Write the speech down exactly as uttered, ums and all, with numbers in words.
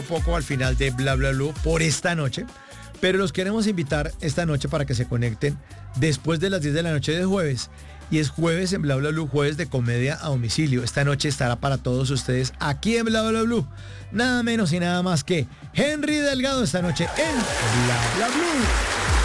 un poco al final de Bla Bla Blue por esta noche, pero los queremos invitar esta noche para que se conecten después de las diez de la noche de jueves. Y es jueves en Bla Bla Blue, jueves de comedia a domicilio. Esta noche estará para todos ustedes aquí en Bla Bla Blue. Nada menos y nada más que Henry Delgado esta noche en Bla Bla Blue.